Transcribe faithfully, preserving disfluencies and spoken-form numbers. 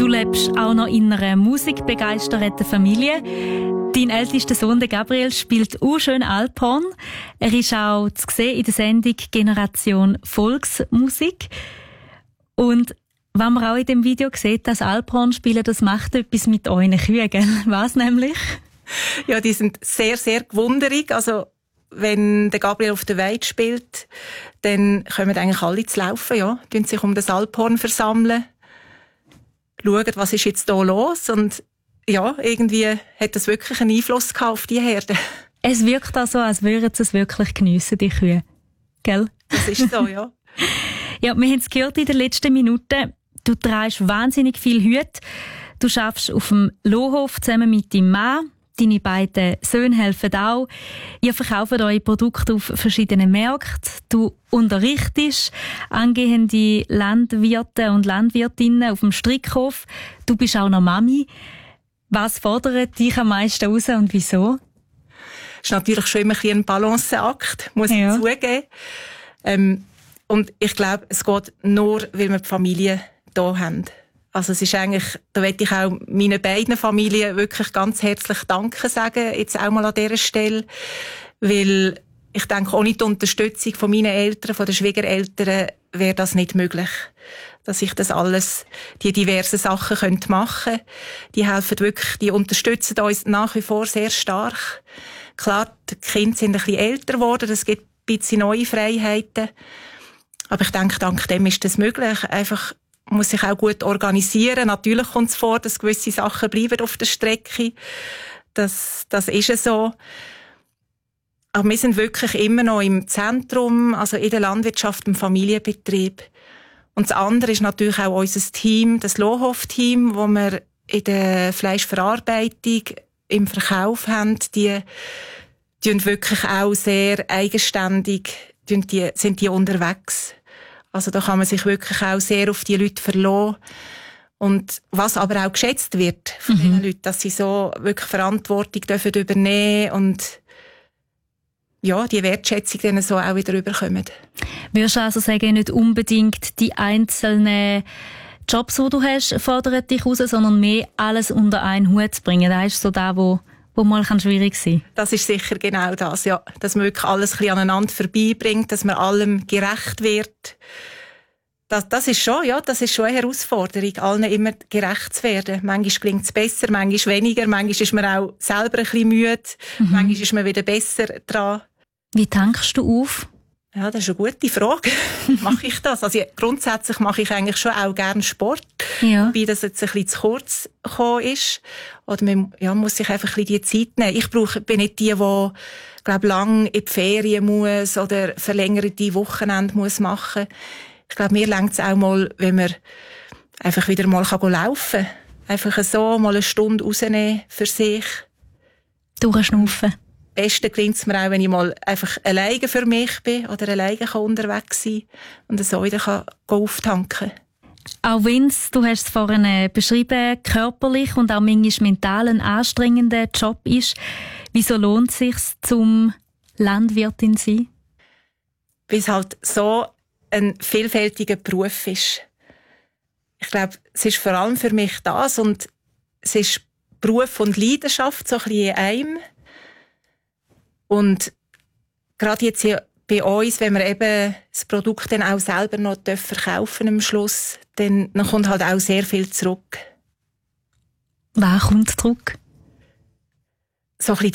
lebst auch noch in einer musikbegeisterten Familie. Dein ältester Sohn, der Gabriel, spielt auch schön Alphorn. Er ist auch zu sehen in der Sendung Generation Volksmusik. Und wenn man auch in dem Video sieht, dass Alphorn spielen, das macht etwas mit euren Kühen, gell? Was nämlich? Ja, die sind sehr, sehr gewunderig. Also, wenn der Gabriel auf der Weide spielt, dann kommen eigentlich alle zu laufen, ja. Die sich um das Alphorn versammeln, schauen, was ist jetzt hier los. Und ja, irgendwie hat das wirklich einen Einfluss gehabt auf die Herde. Es wirkt auch so, als würden sie es wirklich geniessen, die Kühe. Gell? Das ist so, ja. Ja, wir haben es gehört in den letzten Minuten. Du trägst wahnsinnig viel Hüte. Du arbeitest auf dem Lohhof zusammen mit deinem Mann. Deine beiden Söhne helfen auch. Ihr verkauft eure Produkte auf verschiedenen Märkten. Du unterrichtest angehende Landwirte und Landwirtinnen auf dem Strickhof. Du bist auch noch Mami. Was fordert dich am meisten raus und wieso? Das ist natürlich schon immer ein bisschen ein Balanceakt, muss ja. ich zugeben. Ähm, und ich glaube, es geht nur, weil wir die Familie hier haben. Also es ist eigentlich, da möchte ich auch meinen beiden Familien wirklich ganz herzlich Danke sagen, jetzt auch mal an dieser Stelle, weil ich denke, ohne die Unterstützung von meinen Eltern, von den Schwiegereltern, wäre das nicht möglich, dass ich das alles, die diversen Sachen könnte machen. Die helfen wirklich, die unterstützen uns nach wie vor sehr stark. Klar, die Kinder sind ein bisschen älter geworden, es gibt ein bisschen neue Freiheiten, aber ich denke, dank dem ist das möglich. Einfach muss sich auch gut organisieren. Natürlich kommt es vor, dass gewisse Sachen bleiben auf der Strecke. Das, das ist es so. Aber wir sind wirklich immer noch im Zentrum, also in der Landwirtschaft, im Familienbetrieb. Und das andere ist natürlich auch unser Team, das Lohhof-Team, wo wir in der Fleischverarbeitung, im Verkauf haben. Die, die sind wirklich auch sehr eigenständig, die, sind die unterwegs. Also da kann man sich wirklich auch sehr auf die Leute verlassen. Und was aber auch geschätzt wird von mhm. diesen Leuten, dass sie so wirklich Verantwortung dürfen übernehmen und ja, die Wertschätzung dann so auch wieder rüberkommen. Würdest du also sagen, nicht unbedingt die einzelnen Jobs, die du hast, fordern dich raus, sondern mehr alles unter einen Hut zu bringen? Das ist so das, wo, wo mal schwierig sein kann. Das ist sicher genau das, ja. Dass man wirklich alles ein bisschen aneinander vorbeibringt, dass man allem gerecht wird. Das, das ist schon, ja, das ist schon eine Herausforderung, allen immer gerecht zu werden. Manchmal gelingt es besser, manchmal weniger, manchmal ist man auch selber ein bisschen müde, mhm. manchmal ist man wieder besser dran. Wie tankst du auf? Ja, das ist eine gute Frage. Mache ich das? Also grundsätzlich mache ich eigentlich schon auch gerne Sport, ja. wobei das jetzt ein bisschen zu kurz gekommen ist. Oder man ja, muss sich einfach ein bisschen die Zeit nehmen. Ich brauche, bin nicht die, die glaube lang in die Ferien muss oder verlängerte Wochenende muss machen. Ich glaube, mir reicht es auch mal, wenn man einfach wieder mal laufen kann. Einfach so mal eine Stunde rausnehmen für sich. Durchschnaufen. Am besten gelingt es mir auch, wenn ich mal einfach alleine für mich bin oder alleine unterwegs sein kann und so wieder kann auftanken kann. Auch wenn es, du hast es vorhin beschrieben, körperlich und auch manchmal mental ein anstrengender Job ist, wieso lohnt es sich, zum Landwirtin zu sein? Weil es halt so ein vielfältiger Beruf ist. Ich glaube, es ist vor allem für mich das und es ist Beruf und Leidenschaft so ein bisschen in einem. Und gerade jetzt hier bei uns, wenn wir eben das Produkt dann auch selber noch verkaufen am Schluss, dann, dann kommt halt auch sehr viel zurück. Was kommt zurück? So ein bisschen